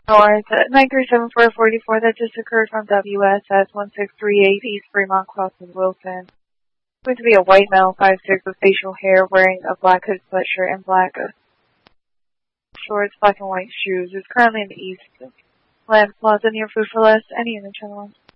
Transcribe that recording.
North, 937-444, that just occurred from WSS 1638 East Fremont crossing Wilson. Going to be a white male, 5'6", with facial hair, wearing a black hood sweatshirt and black shorts, black and white shoes. Is currently in the East Land Plaza near Food for Less. Any in the channel.